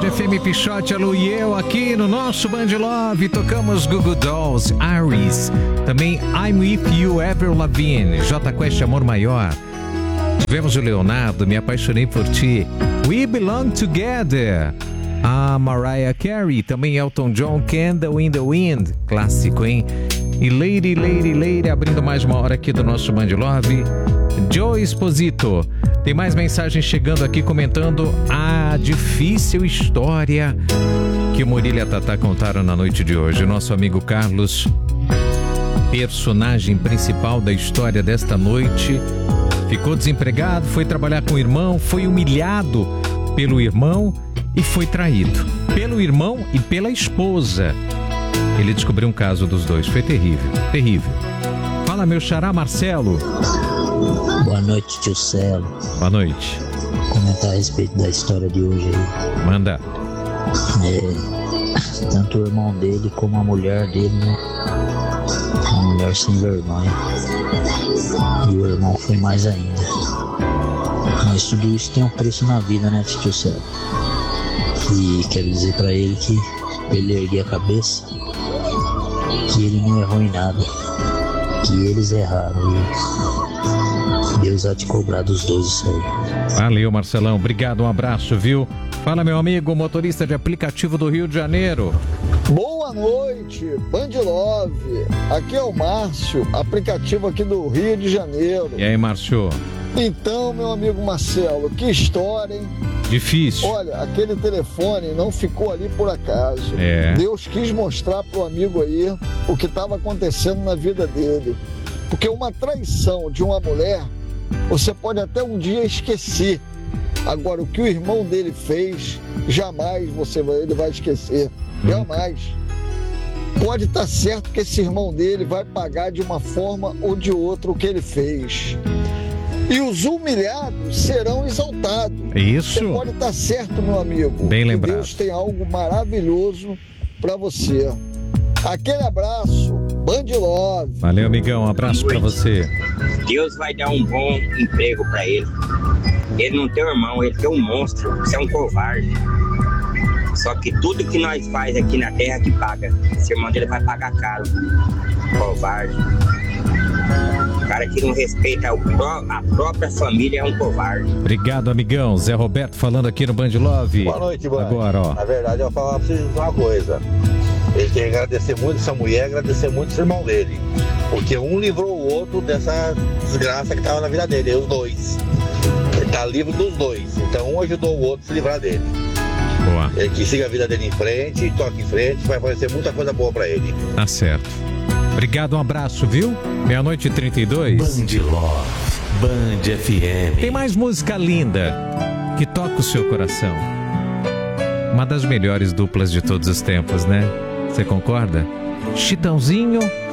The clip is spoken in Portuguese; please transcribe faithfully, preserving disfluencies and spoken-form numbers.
F M Pichote, a Lu e eu aqui no nosso Band Love. Tocamos Goo Goo Dolls, Aries. Também I'm With You, Avril Lavigne, J Quest, Amor Maior. Tivemos o Leonardo, Me Apaixonei por Ti, We Belong Together. A Mariah Carey, também Elton John, Candle in the Wind. Clássico, hein? E Lady, Lady, Lady, abrindo mais uma hora aqui do nosso Band Love. Joe Esposito. Tem mais mensagens chegando aqui comentando a difícil história que o Murilo e a Tatá contaram na noite de hoje. O nosso amigo Carlos, personagem principal da história desta noite, ficou desempregado, foi trabalhar com o irmão, foi humilhado pelo irmão e foi traído pelo irmão e pela esposa. Ele descobriu um caso dos dois, foi terrível, terrível. Fala, meu xará Marcelo. Boa noite, tio Celo. Boa noite. Comentar a respeito da história de hoje aí. Manda. É, tanto o irmão dele como a mulher dele, né? Uma mulher sem vergonha. E o irmão foi mais ainda. Mas tudo isso tem um preço na vida, né, tio Celo? E quero dizer pra ele que ele erguer a cabeça, que ele não errou em nada, que eles erraram e Deus vai te cobrar dos dois isso aí. Valeu, Marcelão, obrigado, um abraço, viu? Fala, meu amigo, motorista de aplicativo do Rio de Janeiro. Boa noite, Band Love. Aqui é o Márcio, aplicativo aqui do Rio de Janeiro. E aí, Márcio? Então, meu amigo Marcelo, que história, hein? Difícil. Olha, aquele telefone não ficou ali por acaso. É. Deus quis mostrar pro amigo aí o que estava acontecendo na vida dele. Porque uma traição de uma mulher, você pode até um dia esquecer. Agora, o que o irmão dele fez, jamais você vai, ele vai esquecer. Jamais. Pode estar certo que esse irmão dele vai pagar de uma forma ou de outra o que ele fez. E os humilhados serão exaltados. Isso. Você pode estar certo, meu amigo. Bem lembrado. Deus tem algo maravilhoso para você. Aquele abraço, Band Love. Valeu, amigão, um abraço para você. Deus vai dar um bom emprego para ele. Ele não tem um irmão, ele tem um monstro. Você é um covarde. Só que tudo que nós faz aqui na terra que paga. Esse irmão dele vai pagar caro. Covarde. O cara que não respeita a própria família é um covarde. Obrigado, amigão. Zé Roberto falando aqui no Band Love. Boa noite, Band. Agora, ó. Na verdade, eu vou falar pra vocês uma coisa. Ele tem que agradecer muito essa mulher, agradecer muito esse irmão dele. Porque um livrou o outro dessa desgraça que tava na vida dele, os dois. Ele tá livre dos dois. Então um ajudou o outro a se livrar dele. Boa. Ele que siga a vida dele em frente, toque em frente, vai aparecer muita coisa boa pra ele. Tá certo. Obrigado, um abraço, viu? Meia-noite e trinta e dois. Band Love, Band F M. Tem mais música linda que toca o seu coração. Uma das melhores duplas de todos os tempos, né? Você concorda? Chitãozinho